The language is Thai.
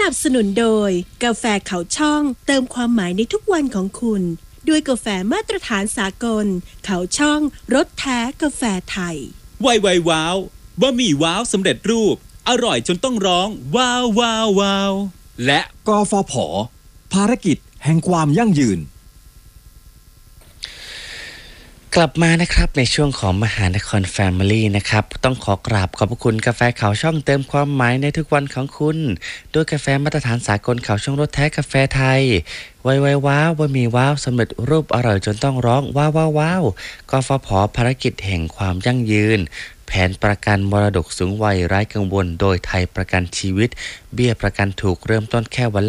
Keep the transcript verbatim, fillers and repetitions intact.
นับสนุนโดยกาแฟเขาช่องเติมความหมายในทุกวันของคุณด้วยกาแฟมาตรฐานสากลเขาช่องรสแท้กาแฟไทยไวไวว้าวบะหมี่ว้าวสำเร็จรูปอร่อยจนต้องร้องว้าวว้าวว้าวและกฟผ.ภารกิจแห่งความยั่งยืนกลับมานะครับในช่วงของมหานคร Family นะครับต้องขอกราบขอบพระคุณกาแฟขาวช่องเติมความหมายในทุกวันของคุณด้วยกาแฟมาตรฐานสากลขาวช่องรสแท้กาแฟไทยไวไวว้าวบะหมี่ว้าวสำเร็จรูปอร่อยจนต้องร้องว้าวว้าวว้าวกฟผ.ภารกิจแห่งความยั่งยืนแผนประกันมรดกสูงวัยไร้กังวลโดยไทยประกันชีวิตเบี้ยประกันถูกเริ่มต้นแค่วัน